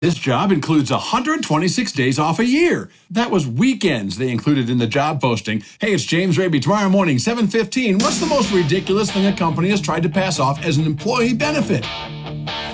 This job includes 126 days off a year. That was weekends they included in the job posting. Hey, it's James Raby. Tomorrow morning, 7:15. What's the most ridiculous thing a company has tried to pass off as an employee benefit?